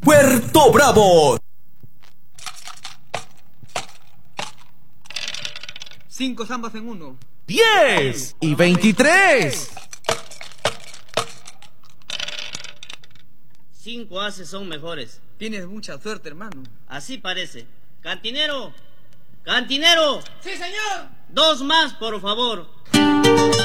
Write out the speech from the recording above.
Puerto Bravo. 5 zambas en 1. 10 y 23. 5 ases son mejores. Tienes mucha suerte, hermano. Así parece. ¡Cantinero! ¡Cantinero! ¡Sí, señor! 2 más, por favor.